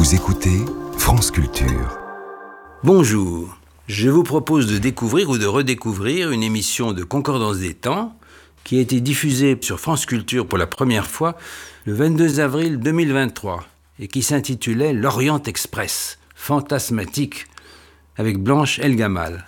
Vous écoutez France Culture. Bonjour, je vous propose de découvrir ou de redécouvrir une émission de Concordance des temps qui a été diffusée sur France Culture pour la première fois le 22 avril 2023 et qui s'intitulait L'Orient Express, fantasmatique, avec Blanche Elgamal.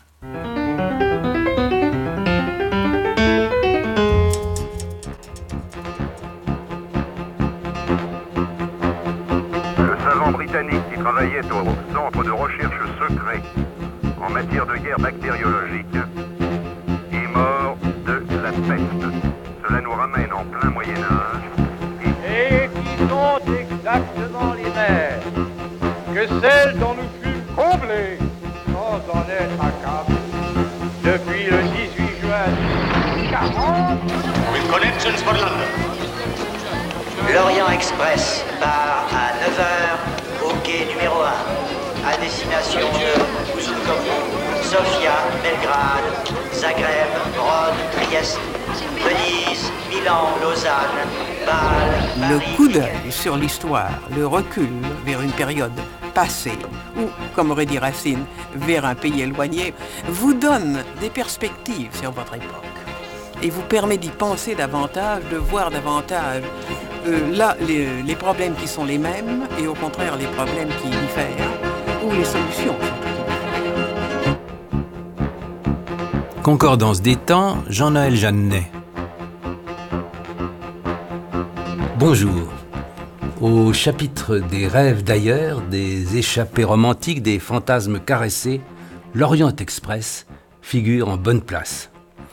Britannique qui travaillait au centre de recherche secret en matière de guerre bactériologique est mort de la peste. Cela nous ramène en plein Moyen-Âge. Et qui sont exactement les mêmes que celles dont nous fûmes comblés sans en être accablés depuis le 18 juin 1940. With connections for London. L'Orient Express part à 9h au quai numéro 1, à destination de Uzuncomu, Sofia, Belgrade, Zagreb, Rhodes, Trieste, Venise, Milan, Lausanne, Bâle, Paris. Le coup d'œil sur l'histoire, le recul vers une période passée, ou, comme aurait dit Racine, vers un pays éloigné, vous donne des perspectives sur votre époque et vous permet d'y penser davantage, de voir davantage là les problèmes qui sont les mêmes et au contraire les problèmes qui diffèrent ou les solutions. Concordance des temps, Jean-Noël Jeannet. Bonjour. Au chapitre des rêves d'ailleurs, des échappées romantiques, des fantasmes caressés, l'Orient Express figure en bonne place.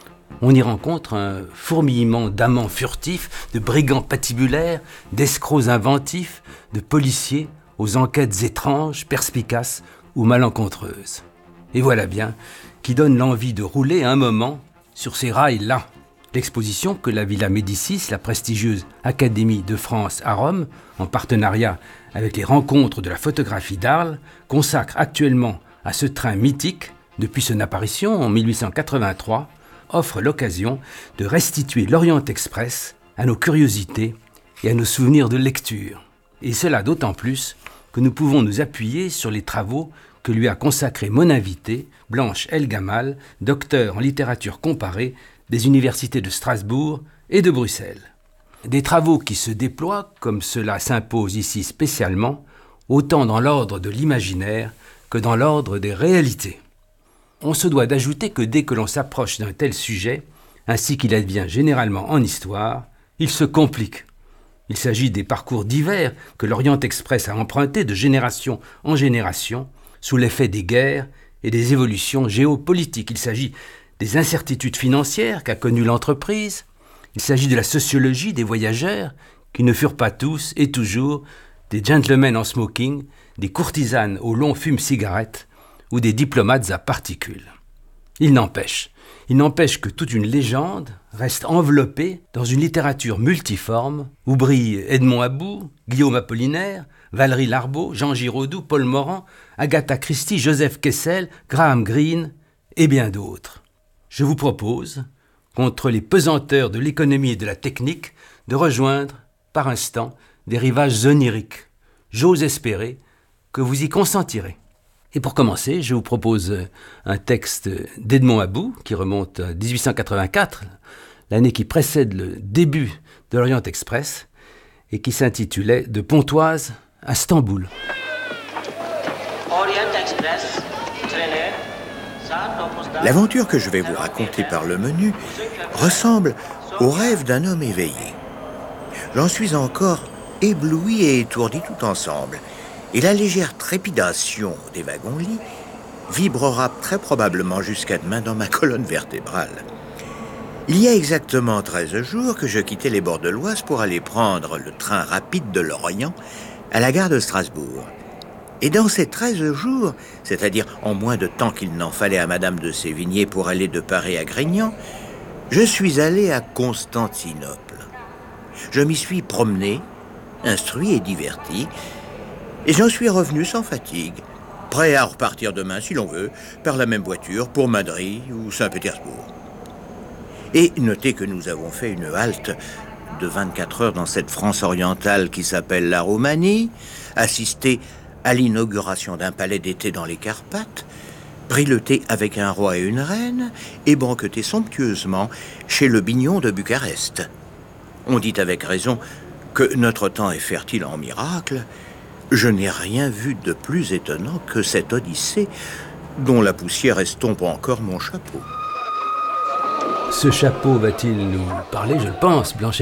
On y rencontre un fourmillement d'amants furtifs, de brigands patibulaires, d'escrocs inventifs, de policiers aux enquêtes étranges, perspicaces ou malencontreuses. Et voilà bien qui donne l'envie de rouler un moment sur ces rails-là. L'exposition que la Villa Médicis, la prestigieuse Académie de France à Rome, en partenariat avec les rencontres de la photographie d'Arles, consacre actuellement à ce train mythique, depuis son apparition en 1883, offre l'occasion de restituer l'Orient Express à nos curiosités et à nos souvenirs de lecture. Et cela d'autant plus que nous pouvons nous appuyer sur les travaux que lui a consacrés mon invitée, Blanche Elgamal, docteure en littérature comparée des universités de Strasbourg et de Bruxelles. Des travaux qui se déploient, comme cela s'impose ici spécialement, autant dans l'ordre de l'imaginaire que dans l'ordre des réalités. On se doit d'ajouter que dès que l'on s'approche d'un tel sujet, ainsi qu'il advient généralement en histoire, il se complique. Il s'agit des parcours divers que l'Orient Express a empruntés de génération en génération, sous l'effet des guerres et des évolutions géopolitiques. Il s'agit des incertitudes financières qu'a connues l'entreprise. Il s'agit de la sociologie des voyageurs, qui ne furent pas tous et toujours des gentlemen en smoking, des courtisanes au long fume-cigarette, ou des diplomates à particules. Il n'empêche que toute une légende reste enveloppée dans une littérature multiforme où brillent Edmond About, Guillaume Apollinaire, Valéry Larbaud, Jean Giraudoux, Paul Morand, Agatha Christie, Joseph Kessel, Graham Greene et bien d'autres. Je vous propose, contre les pesanteurs de l'économie et de la technique, de rejoindre, par instant, des rivages oniriques. J'ose espérer que vous y consentirez. Et pour commencer, je vous propose un texte d'Edmond About, qui remonte à 1884, l'année qui précède le début de l'Orient Express, et qui s'intitulait « De Pontoise à Stamboul ». L'aventure que je vais vous raconter par le menu ressemble au rêve d'un homme éveillé. J'en suis encore ébloui et étourdi tout ensemble. Et la légère trépidation des wagons-lits vibrera très probablement jusqu'à demain dans ma colonne vertébrale. Il y a exactement 13 jours que je quittais les bords de l'Oise pour aller prendre le train rapide de l'Orient à la gare de Strasbourg. Et dans ces 13 jours, c'est-à-dire en moins de temps qu'il n'en fallait à Madame de Sévigné pour aller de Paris à Grignan, je suis allé à Constantinople. Je m'y suis promené, instruit et diverti, et j'en suis revenu sans fatigue, prêt à repartir demain, si l'on veut, par la même voiture pour Madrid ou Saint-Pétersbourg. Et notez que nous avons fait une halte de 24 heures dans cette France orientale qui s'appelle la Roumanie, assisté à l'inauguration d'un palais d'été dans les Carpates, pris le thé avec un roi et une reine, et banqueté somptueusement chez le Bignon de Bucarest. On dit avec raison que notre temps est fertile en miracles. Je n'ai rien vu de plus étonnant que cette odyssée dont la poussière estompe encore mon chapeau. Ce chapeau va-t-il nous parler, je le pense, Blanche